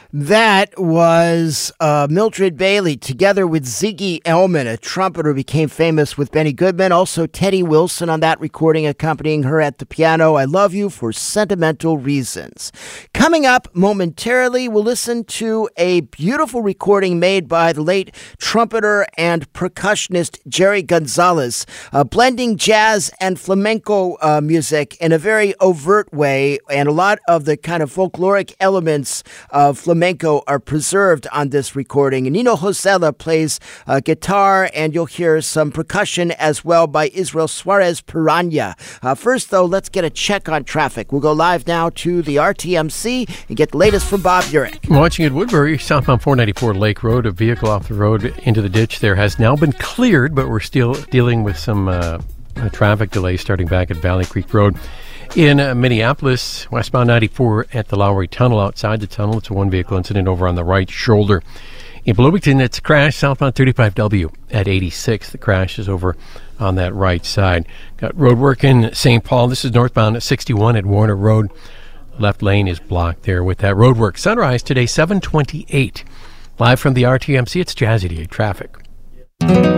That was Mildred Bailey, together with Ziggy Elman, a trumpeter who became famous with Benny Goodman. Also, Teddy Wilson on that recording, accompanying her at the piano. I Love You for Sentimental Reasons. Coming up momentarily, we'll listen to a beautiful recording made by the late trumpeter and percussionist Jerry Gonzalez, blending jazz and flamenco music in a very overt way, and a lot of the kind of folkloric elements of flamenco are preserved on this recording. And Nino Hosella plays guitar, and you'll hear some percussion as well by Israel Suarez Piranha. First, though, let's get a check on traffic. We'll go live now to the RTMC and get the latest from Bob Urich. Watching at Woodbury, southbound 494 Lake Road, a vehicle off the road into the ditch there has now been cleared, but we're still dealing with some traffic delays starting back at Valley Creek Road. In Minneapolis, westbound 94 at the Lowry Tunnel. Outside the tunnel, it's a one-vehicle incident over on the right shoulder. In Bloomington, it's a crash southbound 35W at 86. The crash is over on that right side. Got road work in St. Paul. This is northbound at 61 at Warner Road. Left lane is blocked there with that road work. Sunrise today, 7:28. Live from the RTMC, it's Jazzy Day Traffic.